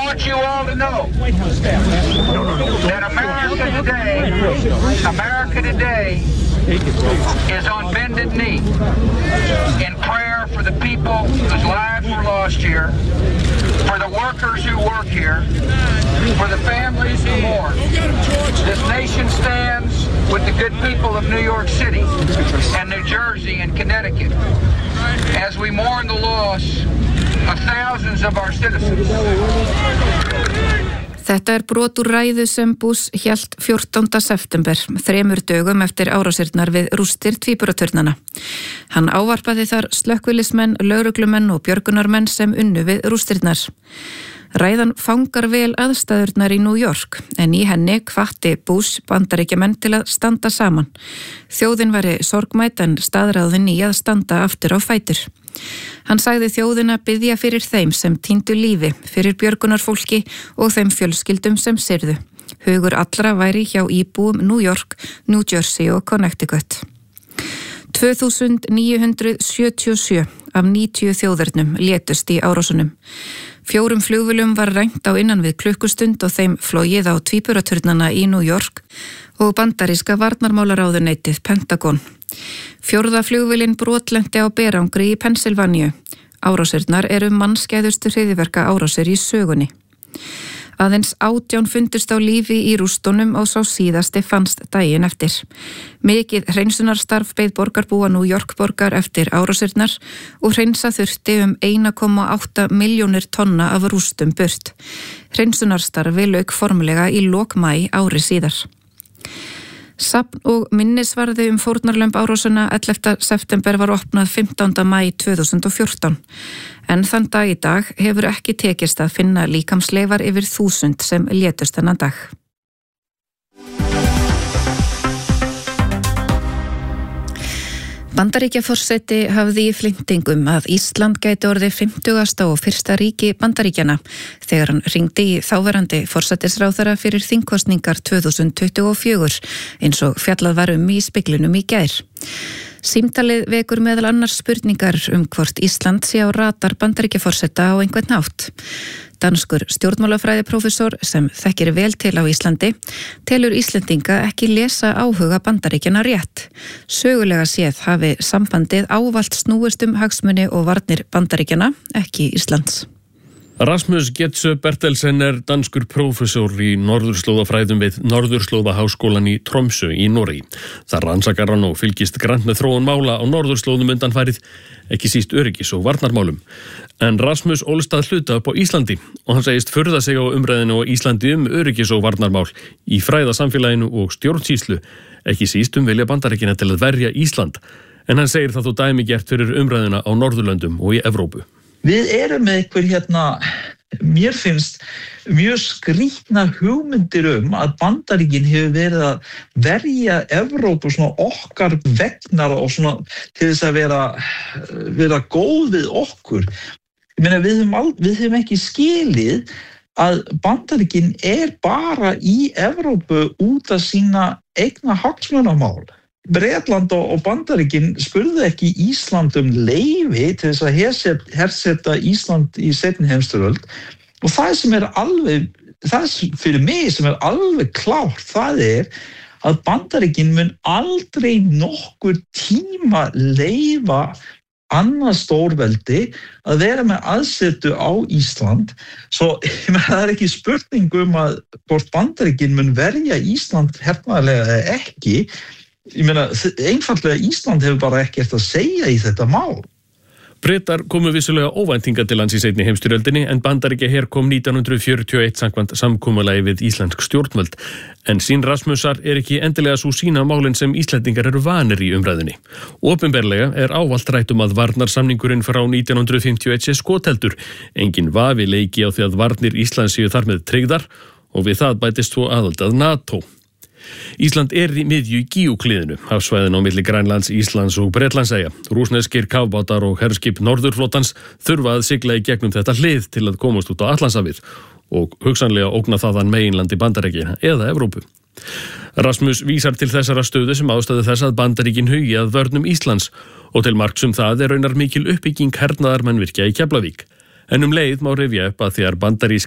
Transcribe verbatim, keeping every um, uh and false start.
want you all to know that America today, America today is on bended knee in prayer for the people whose lives were lost here, for the workers who work here, for the families who mourn. This nation stands with the good people of New York City and New Jersey and Connecticut as we mourn the loss of thousands of our citizens. Þetta er brot úr ræðu sem Bush hélt fjórtánda september, þremur dögum eftir árásirnar við rústir tvíburaturnana. Hann ávarpaði þar slökkvilismenn, lögreglumenn og björgunarmenn sem unnu við rústirnar. Ræðan fangar vel aðstæðurnar í New York, en í henni hvatti Bush Bandaríkjamenn til að standa saman. Þjóðin væri sorgmætt en staðráðin í að standa aftur á fætur. Hann sagði þjóðina biðja fyrir þeim sem týndu lífi, fyrir björgunarfólki og þeim fjölskyldum sem syrðu. Hugur allra væri hjá íbúum New York, New Jersey og Connecticut. tvö þúsund níu hundruð sjötíu og sjö af níutíu þjóðernum létust í árásunum. Fjórum flugvélum var rænt á innan við klukkustund og þeim flogið á tvíburaturnana í New York og bandaríska varnarmálaráðuneytið Pentagon. Fjórða flugvélin brotlenti á berangri í Pennsylvaníu. Árásirnar eru mannskæðustu hryðjuverka árásir í sögunni. Aðeins átján fundust á lífi í rústunum og sá síðasti fannst daginn eftir. Mikið hreinsunarstarf beið borgarbúa New York borgar eftir árásirnar og hreinsa þurfti um einn komma átta milljónir tonna af rústum burt. Hreinsunarstarfi lauk formlega í lok maí ári síðar. Safn og minnisvarði um fórnarlömb árásina ellefta september var opnað fimmtánda maí tvö þúsund og fjórtán. En þann dag í dag hefur ekki tekist að finna líkamsleifar yfir þúsund sem létust þennan dag. Bandaríkjaforseti hafði í flimtingum að Ísland gæti orðið fimmtugasta og fyrsta ríki Bandaríkjanna þegar hann hringdi í þáverandi forsætisráðherra fyrir þingkosningar tvö þúsund tuttugu og fjögur eins og fjallað var um í speglinum í gær. Símtalið vekur meðal annars spurningar um hvort Ísland sé á radar Bandaríkjaforseta á einhvern hátt. Danskur stjórnmálafræðiprófessor sem þekkir vel til á Íslandi telur Íslendinga ekki lesa áhuga Bandaríkjanna rétt. Sögulega séð hafi sambandið ávallt snúist um hagsmuni og varnir Bandaríkjanna, ekki Íslands. Rasmus Getsö Bertelsen er danskur prófessor í norðurslóðafræðum við Norðurslóðaháskólan í Tromsø í Noregi. Þar rannsakar hann og fylgist grannt með þróun mála á norðurslóðum undanfarið, ekki síst öryggis- og varnarmálum. En Rasmus ólst að hluta upp á Íslandi og hann segist furða sig á umræðinu á Íslandi um öryggis- og varnarmál í fræðasamfélaginu og stjórnsýslu, ekki síst um vilja Bandaríkjanna til að verja Ísland. En hann segir það þó dæmigert fyrir umræðina á Norðurlöndum og í Evrópu. Við erum með einhver hérna, mér finnst mjög skrýtna hugmyndir um að Bandaríkin hefur verið að verja Evrópu svona okkar vegnar og svona til þess að vera, vera góð við okkur. Ég meina, við höfum, al, við höfum ekki skilið að Bandaríkin er bara í Evrópu út af sína eigna hagsmunamál. Bretland og Bandaríkin spurðu ekki Ísland um leyfi til þess að herseta Ísland í seinni heimsstyrjöld og það sem er alveg, það fyrir mig sem er alveg klárt, það er að Bandaríkin mun aldrei nokkur tíma leyfa annað stórveldi að vera með aðsetu á Ísland. Svo það er ekki spurning um að hvort Bandaríkin mun verja Ísland hernaðarlega eða ekki. Ég meina, einfaldlega Ísland hefur bara ekkert að segja í þetta mál. Bretar komu vissulega óvæntinga til lands í seinni heimsstyrjöldinni en Bandaríkja her kom nítján hundruð fjörutíu og eitt samkvæmt samkomulagi við íslensk stjórnvöld. En sín Rasmusar er ekki endilega svo sína málin sem Íslendingar eru vanir í umræðinni. Opinberlega er ávallt rætt um að varnarsamningurinn frá nítján hundruð fimmtíu og eitt sé skotheldur. Engin vafi leiki á því að varnir Íslands séu þar með tryggðar og við það bætist svo aðild að NATO. Ísland er í miðju í Gígukliðinu, hafsvæðin á milli Grænlands, Íslands og Bretlandseyja. Rússneskir kafbátar og herskip Norðurflotans þurfa að sigla í gegnum þetta hlið til að komast út á Atlantshafið og hugsanlega ógna þaðan meginlandi Bandaríkjanna eða Evrópu. Rasmus vísar til þessara stöðu sem ástæðu þess að Bandaríkin hugi að vörnum Íslands og til marks um það er raunar mikil uppbygging hernaðarmannvirkja í Keflavík. En um leið má rifja upp að þegar bandarísk